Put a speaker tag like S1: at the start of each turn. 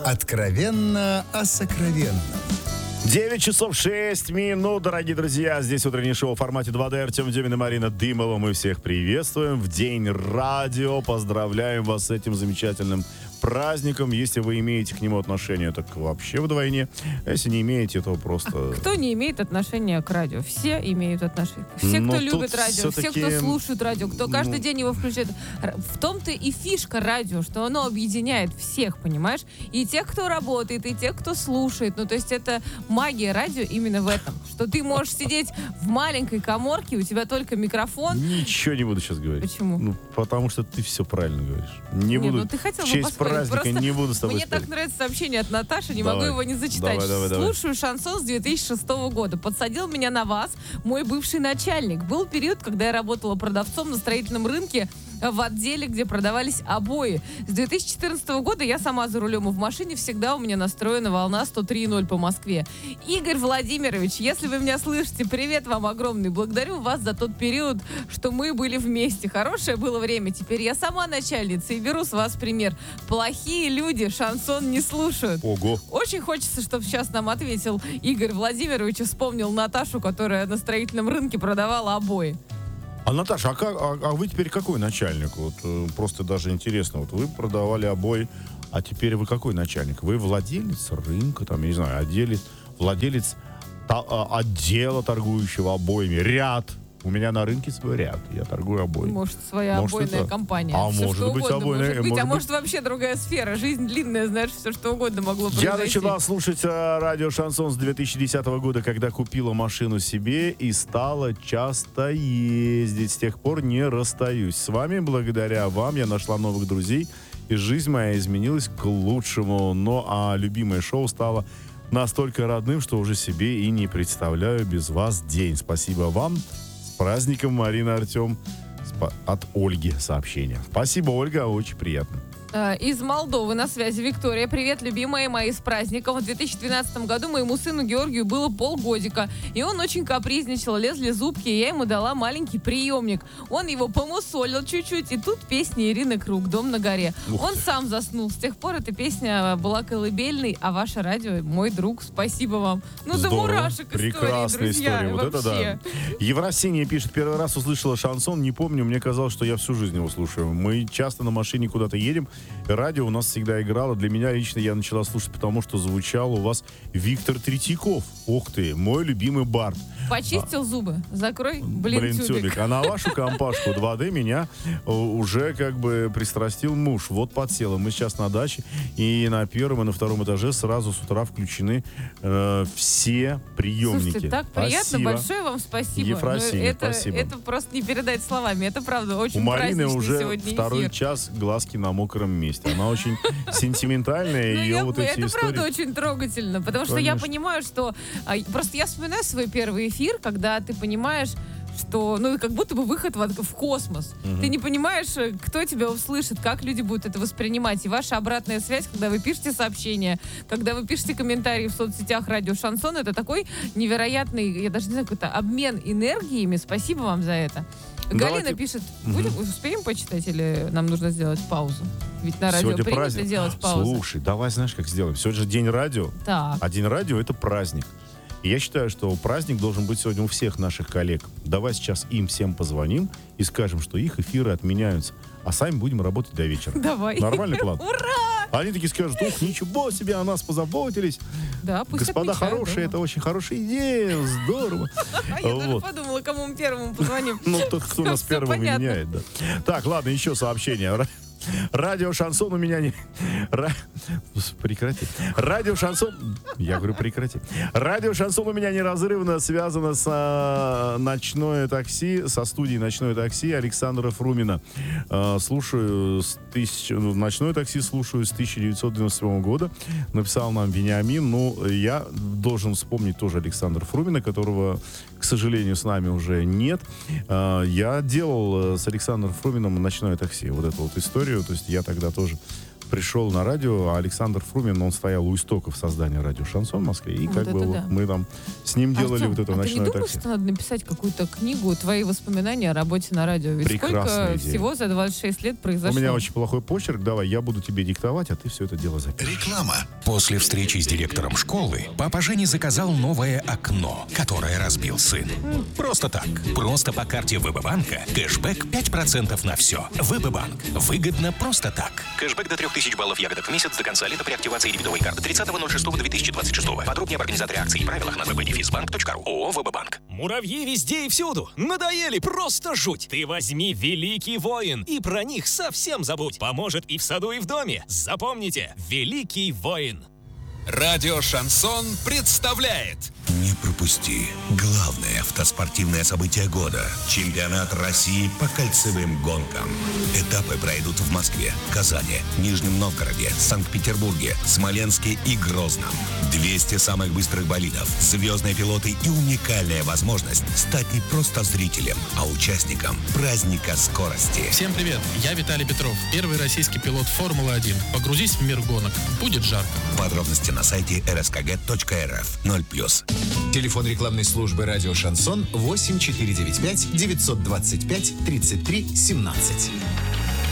S1: Откровенно о сокровенном.
S2: 9 часов 6 минут, дорогие друзья. Здесь утреннее шоу в формате 2D. Артем Демин и Марина Дымова. Мы всех приветствуем в День радио. Поздравляем вас с этим замечательным праздником. Если вы имеете к нему отношение, так вообще вдвойне. А если не имеете, то просто...
S3: Кто не имеет отношения к радио? Все имеют отношение. Все, кто любит радио, все, кто слушает радио, кто каждый день его включает. В том-то и фишка радио, что оно объединяет всех, понимаешь? И тех, кто работает, и тех, кто слушает. Ну, то есть это магия радио именно в этом. Что ты можешь сидеть в маленькой каморке, у тебя только микрофон.
S2: Ничего не буду сейчас говорить.
S3: Почему?
S2: Ну, потому что ты все правильно говоришь. Не буду.
S3: Ну, ты хотел бы
S2: праздника
S3: просто
S2: не буду с тобой
S3: мне
S2: спорить.
S3: Так нравится сообщение от Наташи, не
S2: Давай.
S3: могу его не зачитать.
S2: Давай.
S3: Слушаю шансон с 2006 года. Подсадил меня на вас мой бывший начальник. Был период, когда я работала продавцом на строительном рынке в отделе, где продавались обои. С 2014 года я сама за рулем и в машине, всегда у меня настроена волна 103.0 по Москве. Игорь Владимирович, если вы меня слышите, привет вам огромный. Благодарю вас за тот период, что мы были вместе. Хорошее было время. Теперь я сама начальница и беру с вас пример. Плохие люди шансон не слушают.
S2: Ого.
S3: Очень хочется, чтобы сейчас нам ответил Игорь Владимирович и вспомнил Наташу, которая на строительном рынке продавала обои.
S2: А, Наташа, а вы теперь какой начальник? Вот просто даже интересно. Вот вы продавали обои, а теперь вы какой начальник? Вы владелец рынка, там, я не знаю, владелец отдела, торгующего обоями, ряд. У меня на рынке свой ряд, я торгую обоями.
S3: Может, своя обойная компания.
S2: А
S3: все,
S2: может быть, обойная.
S3: А может, вообще другая сфера. Жизнь длинная, знаешь, все, что угодно могло произойти.
S2: Я начала слушать радио «Шансон» с 2010 года, когда купила машину себе и стала часто ездить. С тех пор не расстаюсь с вами. Благодаря вам я нашла новых друзей, и жизнь моя изменилась к лучшему. Ну, а любимое шоу стало настолько родным, что уже себе и не представляю без вас день. Спасибо вам. С праздником, Марина, Артем. От Ольги сообщение. Спасибо, Ольга, очень приятно.
S3: Из Молдовы на связи Виктория. Привет, любимые мои, с праздником. В 2012 году моему сыну Георгию было полгодика, и он очень капризничал, лезли зубки, и я ему дала маленький приемник. Он его помусолил чуть-чуть, и тут песня Ирины Круг «Дом на горе». Он сам заснул. С тех пор эта песня была колыбельной, а ваше радио мой друг. Спасибо вам. Ну, до мурашек
S2: прекрасная история. Вот это да. Евросиния пишет: первый раз услышала шансон, не помню, мне казалось, что я всю жизнь его слушаю. Мы часто на машине куда-то едем, радио у нас всегда играло. Для меня лично я начала слушать, потому что звучал у вас Виктор Третьяков. Ух ты, мой любимый бард.
S3: Почистил зубы, закрой, тюбик.
S2: А на вашу компашку 2D меня уже как бы пристрастил муж. Вот подсела. Мы сейчас на даче, и на первом и на втором этаже сразу с утра включены все приемники.
S3: Слушайте, так приятно, большое вам спасибо.
S2: Ефросинья, спасибо.
S3: Это просто не передать словами, это правда очень
S2: у Марины
S3: уже
S2: сегодня второй эфир. Час глазки на мокром месте. Она очень сентиментальная, ее вот эти истории.
S3: Это правда очень трогательно, потому что я понимаю, что... Просто я вспоминаю свой первый эфир, когда ты понимаешь, что, ну, как будто бы выход в космос. Ты не понимаешь, кто тебя услышит, как люди будут это воспринимать. И ваша обратная связь, когда вы пишете сообщения, когда вы пишете комментарии в соцсетях радио «Шансон», это такой невероятный, я даже не знаю, какой-то обмен энергиями. Спасибо вам за это. Галина пишет, успеем почитать или нам нужно сделать паузу? Ведь на радио
S2: сегодня
S3: принято
S2: праздник.
S3: делать паузу.
S2: Слушай, давай знаешь, как сделаем? Сегодня же день радио.
S3: Так.
S2: А день радио — это праздник. И я считаю, что праздник должен быть сегодня у всех наших коллег. Давай сейчас им всем позвоним и скажем, что их эфиры отменяются, а сами будем работать до вечера.
S3: Давай.
S2: Нормальный план?
S3: Ура!
S2: Они такие скажут: ух, ничего себе, о нас позаботились.
S3: Да, пусть
S2: господа
S3: отмечают,
S2: хорошие, это очень хорошая идея, здорово.
S3: Я даже подумала, кому мы первому позвоним.
S2: Ну, тот, кто нас первым меняет. Так, ладно, еще сообщение. Радио «Шансон» у меня не... Прекрати. Радио «Шансон»... Я говорю, прекрати. Радио «Шансон» у меня неразрывно связано с «Ночное такси», со студией «Ночное такси» Александра Фрумина. Слушаю «Ночное такси» слушаю с 1997 года. Написал нам Вениамин. Ну, я должен вспомнить тоже Александра Фрумина, которого, к сожалению, с нами уже нет. Я делал с Александром Фруминым «Ночное такси». Вот эту вот историю. То есть я тогда тоже пришел на радио, а Александр Фрумин, он стоял у истоков создания радио «Шансон» в Москве. И как бы вот мы там с ним делали
S3: Артем,
S2: вот это ночное
S3: ты не думаешь,
S2: такси.
S3: что надо написать какую-то книгу, твои воспоминания о работе на радио? Ведь
S2: Прекрасная
S3: сколько
S2: идея.
S3: всего за 26 лет произошло?
S2: У меня очень плохой почерк, давай, я буду тебе диктовать, а ты все это дело запишешь.
S1: Реклама. После встречи с директором школы папа Жени заказал новое окно, которое разбил сын. Просто так. Просто по карте ВБ-банка кэшбэк 5% на все. ВБ-банк. Выгодно просто так. Кэшбэк до 3000 баллов ягодок в месяц до конца лета при активации дебетовой карты 30.06.2026. Подробнее об организаторе акций и правилах на www.bank.ru. ООО «ВБ-банк».
S4: Муравьи везде и всюду. Надоели, просто жуть. Ты возьми «Великий воин» и про них совсем забудь. Поможет и в саду, и в доме. Запомните, «Великий воин».
S5: Радио «Шансон» представляет.
S1: Не пропусти главное автоспортивное событие года. Чемпионат России по кольцевым гонкам. Этапы пройдут в Москве, Казани, Нижнем Новгороде, Санкт-Петербурге, Смоленске и Грозном. 200 самых быстрых болидов, звездные пилоты и уникальная возможность стать не просто зрителем, а участником праздника скорости.
S6: Всем привет, я Виталий Петров, первый российский пилот Формулы-1. Погрузись в мир гонок, будет жарко.
S1: Подробности на сайте rskg.rf 0+.
S5: Телефон рекламной службы «Радио Шансон» 8495 925 33 17.